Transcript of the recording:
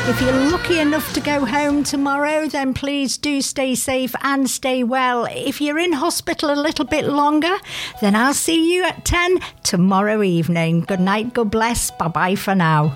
If you're lucky enough to go home tomorrow, then please do stay safe and stay well. If you're in hospital a little bit longer, then I'll see you at 10 tomorrow evening. Good night, God bless. Bye-bye for now.